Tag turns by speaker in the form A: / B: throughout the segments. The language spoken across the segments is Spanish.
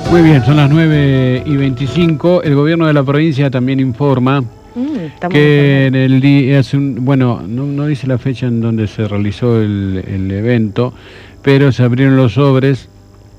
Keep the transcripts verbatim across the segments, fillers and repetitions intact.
A: Muy bien, son las nueve y veinticinco. El gobierno de la provincia también informa mm, que en el día, hace un, bueno, no, no dice la fecha en donde se realizó el, el evento, pero se abrieron los sobres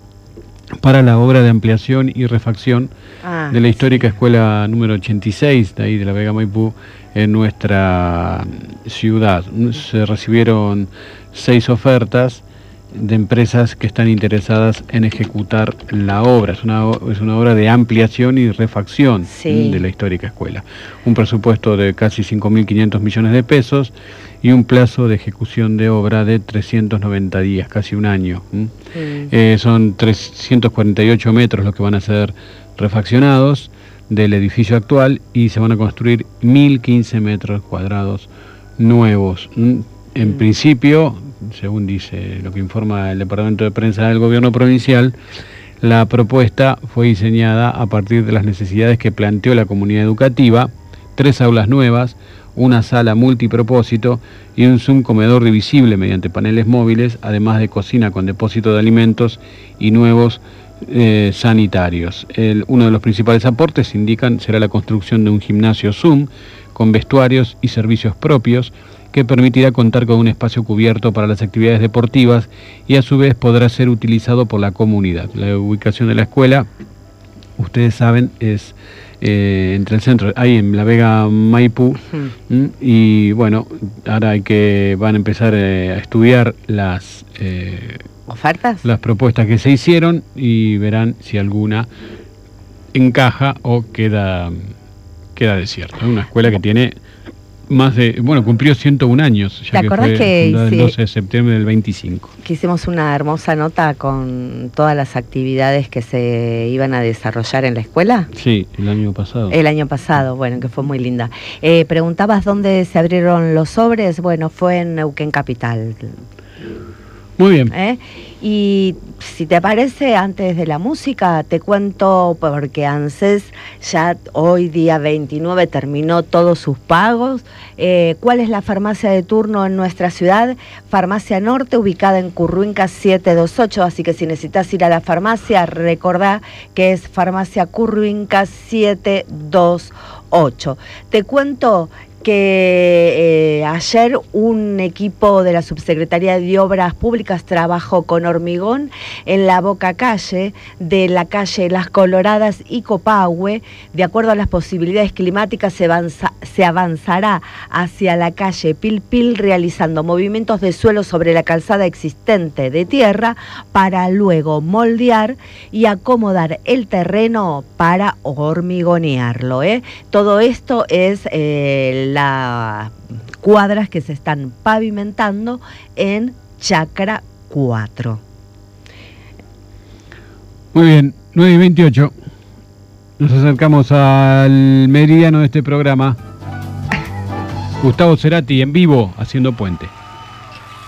A: para la obra de ampliación y refacción ah, de la histórica sí. escuela número ochenta y seis, de ahí de la Vega Maipú, en nuestra ciudad. Se recibieron seis ofertas de empresas que están interesadas en ejecutar la obra. Es una, es una obra de ampliación y refacción sí. de la histórica escuela. Un presupuesto de casi cinco mil quinientos millones de pesos y un plazo de ejecución de obra de trescientos noventa días, casi un año. ¿Mm? Sí. Eh, son trescientos cuarenta y ocho metros los que van a ser refaccionados del edificio actual y se van a construir mil quince metros cuadrados nuevos. ¿Mm? En mm. principio, según dice lo que informa el Departamento de Prensa del Gobierno Provincial, la propuesta fue diseñada a partir de las necesidades que planteó la comunidad educativa: tres aulas nuevas, una sala multipropósito y un Zoom comedor divisible mediante paneles móviles, además de cocina con depósito de alimentos y nuevos eh, sanitarios. El, uno de los principales aportes, indican, será la construcción de un gimnasio Zoom con vestuarios y servicios propios, que permitirá contar con un espacio cubierto para las actividades deportivas y a su vez podrá ser utilizado por la comunidad. La ubicación de la escuela, ustedes saben, es eh, entre el centro, ahí en la Vega Maipú, uh-huh. y bueno, ahora hay que van a empezar eh, a estudiar las eh,
B: ofertas,
A: las propuestas que se hicieron y verán si alguna encaja o queda, queda desierta. Una escuela que tiene más de, bueno, cumplió ciento un años, ya
B: ¿Te acordás
A: que fue
B: que
A: fundada
B: hice,
A: el doce de septiembre del veinticinco?
B: Que hicimos una hermosa nota con todas las actividades que se iban a desarrollar en la escuela?
A: Sí, el año pasado.
B: El año pasado, bueno, que fue muy linda. Eh, preguntabas dónde se abrieron los sobres. Bueno, fue en Neuquén Capital.
A: Muy bien.
B: ¿Eh? Y si te parece, antes de la música, te cuento, porque ANSES ya hoy, día veintinueve, terminó todos sus pagos. Eh, ¿Cuál es la farmacia de turno en nuestra ciudad? Farmacia Norte, ubicada en Curruinca setecientos veintiocho, así que si necesitas ir a la farmacia, recordá que es Farmacia Curruinca setecientos veintiocho. Te cuento que eh, ayer un equipo de la Subsecretaría de Obras Públicas trabajó con hormigón en la boca calle de la calle Las Coloradas y Copahue. De acuerdo a las posibilidades climáticas, se, avanza, se avanzará hacia la calle Pil Pil, realizando movimientos de suelo sobre la calzada existente de tierra para luego moldear y acomodar el terreno para hormigonearlo, ¿eh? Todo esto es eh, las cuadras que se están pavimentando en Chacra cuatro.
A: Muy bien, nueve y veintiocho. Nos acercamos al meridiano de este programa. Gustavo Cerati en vivo, haciendo puente.